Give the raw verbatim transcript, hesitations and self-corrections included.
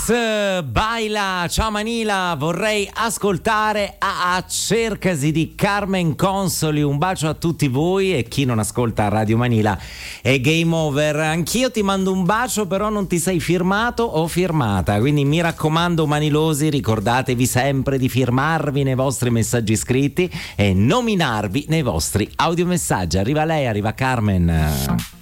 Baila, ciao Manila, vorrei ascoltare A A Cercasi di Carmen Consoli. Un bacio a tutti voi e chi non ascolta Radio Manila è game over. Anch'io ti mando un bacio, però non ti sei firmato o firmata, quindi mi raccomando manilosi, ricordatevi sempre di firmarvi nei vostri messaggi scritti e nominarvi nei vostri audiomessaggi. Arriva lei, arriva Carmen.